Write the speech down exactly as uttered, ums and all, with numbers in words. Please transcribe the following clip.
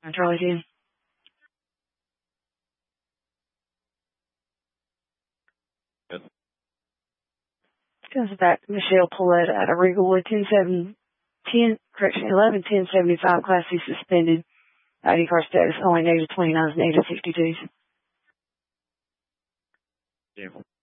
Charlie ten. Good. Comes back Michelle Paulette out of Regalwood, ten seven ten, correction, eleven ten seventy-five, Class C suspended. I D card status only negative twenty-nines, negative sixty-twos. Yeah.